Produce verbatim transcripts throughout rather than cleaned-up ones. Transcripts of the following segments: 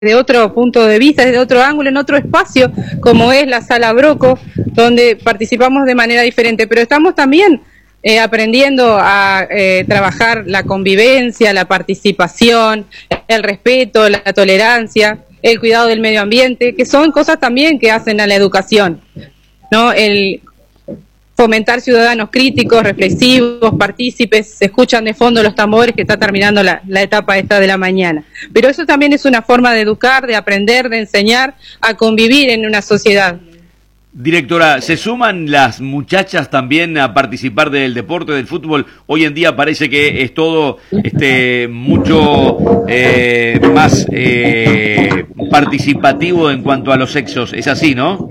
desde otro punto de vista, desde otro ángulo, en otro espacio, como es la Sala Broco, donde participamos de manera diferente, pero estamos también eh, aprendiendo a eh, trabajar la convivencia, la participación, el respeto, la tolerancia, el cuidado del medio ambiente, que son cosas también que hacen a la educación, ¿no? El fomentar ciudadanos críticos, reflexivos, partícipes. Se escuchan de fondo los tambores, que está terminando la, la etapa esta de la mañana. Pero eso también es una forma de educar, de aprender, de enseñar a convivir en una sociedad. Directora, ¿se suman las muchachas también a participar del deporte, del fútbol? Hoy en día parece que es todo este mucho eh, más eh, participativo en cuanto a los sexos. ¿Es así, no?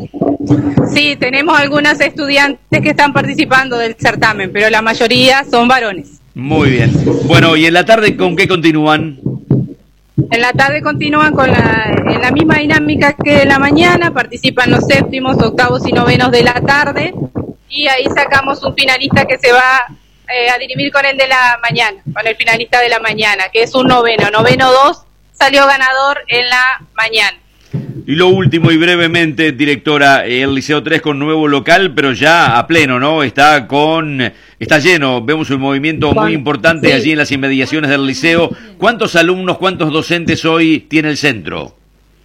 Sí, tenemos algunas estudiantes que están participando del certamen, pero la mayoría son varones. Muy bien. Bueno, ¿y en la tarde con qué continúan? En la tarde continúan con la, en la misma dinámica que en la mañana, participan los séptimos, octavos y novenos de la tarde, y ahí sacamos un finalista que se va eh, a dirimir con el de la mañana, con el finalista de la mañana, que es un noveno. Noveno dos salió ganador en la mañana. Y lo último y brevemente, directora, el Liceo tres con nuevo local, pero ya a pleno, ¿no? Está con, está lleno, vemos un movimiento muy importante sí. allí en las inmediaciones del liceo. ¿Cuántos alumnos, cuántos docentes hoy tiene el centro?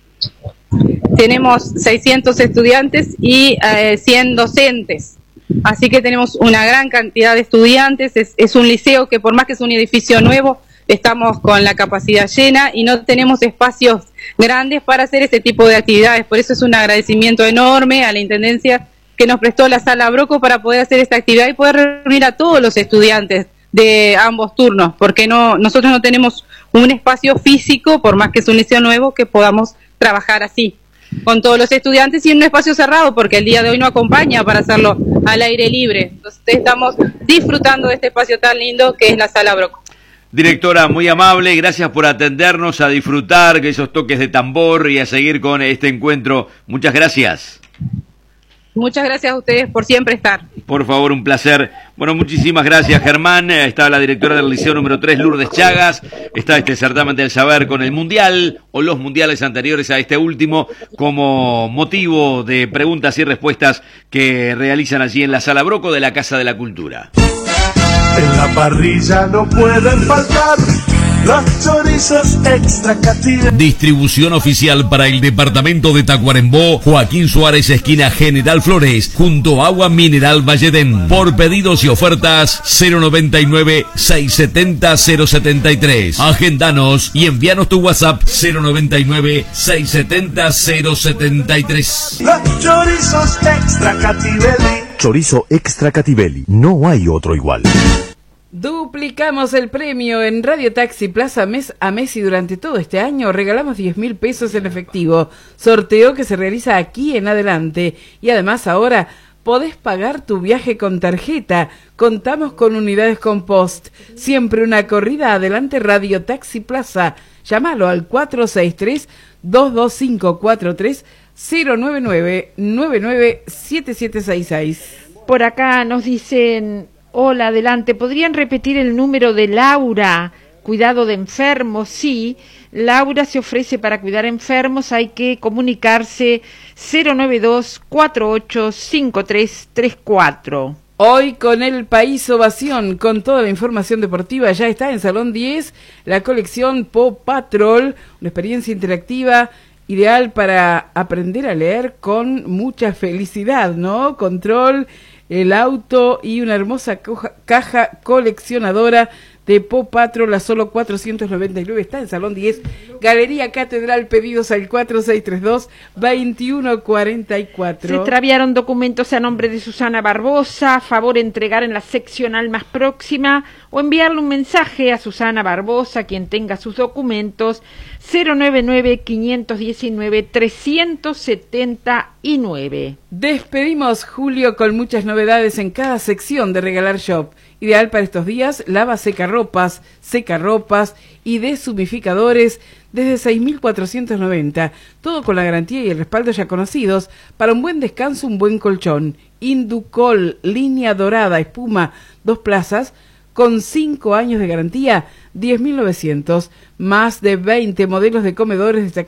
Tenemos seiscientos estudiantes y eh, cien docentes, así que tenemos una gran cantidad de estudiantes. Es, es un liceo que, por más que es un edificio nuevo, estamos con la capacidad llena y no tenemos espacios grandes para hacer este tipo de actividades. Por eso es un agradecimiento enorme a la Intendencia que nos prestó la Sala Broco para poder hacer esta actividad y poder reunir a todos los estudiantes de ambos turnos, porque no nosotros no tenemos un espacio físico, por más que es un liceo nuevo, que podamos trabajar así, con todos los estudiantes y en un espacio cerrado, porque el día de hoy no acompaña para hacerlo al aire libre. Entonces estamos disfrutando de este espacio tan lindo que es la Sala Broco. Directora, muy amable, gracias por atendernos, a disfrutar que esos toques de tambor y a seguir con este encuentro. Muchas gracias. Muchas gracias a ustedes por siempre estar. Por favor, un placer. Bueno, muchísimas gracias, Germán. Está la directora del Liceo número tres, Lourdes Chagas. Está este certamen del saber con el Mundial, o los mundiales anteriores a este último, como motivo de preguntas y respuestas que realizan allí en la Sala Broco de la Casa de la Cultura. En la parrilla no pueden faltar los chorizos extra Cativelli. Distribución oficial para el departamento de Tacuarembó, Joaquín Suárez, esquina General Flores, junto a Agua Mineral Valledén. Por pedidos y ofertas, cero noventa y nueve, seiscientos setenta, cero setenta y tres. Agendanos y envíanos tu WhatsApp, cero noventa y nueve, seiscientos setenta, cero setenta y tres. Los chorizos extra Cativelli. Chorizo extra Cativelli, no hay otro igual. Duplicamos el premio en Radio Taxi Plaza mes a mes y durante todo este año regalamos diez mil pesos en efectivo. Sorteo que se realiza aquí en adelante. Y además ahora podés pagar tu viaje con tarjeta. Contamos con unidades con post. Siempre una corrida adelante Radio Taxi Plaza. Llámalo al cuatro seis tres, dos dos cinco cuatro tres, cero nueve nueve, nueve nueve siete siete seis seis. Por acá nos dicen... Hola, adelante. ¿Podrían repetir el número de Laura? Cuidado de enfermos, sí. Laura se ofrece para cuidar enfermos. Hay que comunicarse cero nueve dos, cuatro ocho cinco tres tres cuatro. Hoy con el País Ovación, con toda la información deportiva, ya está en Salón diez, la colección Paw Patrol, una experiencia interactiva ideal para aprender a leer con mucha felicidad, ¿no? Control, el auto y una hermosa coja, caja coleccionadora de Paw Patrol a solo cuatrocientos noventa y nueve. Está en Salón diez, Galería Catedral. Pedidos al cuatro seis tres dos, dos uno cuatro cuatro. Se extraviaron documentos a nombre de Susana Barbosa. Favor entregar en la seccional más próxima o enviarle un mensaje a Susana Barbosa, quien tenga sus documentos, cero nueve nueve, cinco uno nueve, tres siete nueve. Despedimos julio con muchas novedades en cada sección de Regalar Shop. Ideal para estos días, lava secarropas, secarropas y deshumificadores desde seis mil cuatrocientos noventa. Todo con la garantía y el respaldo ya conocidos. Para un buen descanso, un buen colchón. Inducol, línea dorada, espuma, dos plazas, con cinco años de garantía, diez mil novecientos. Más de veinte modelos de comedores destacados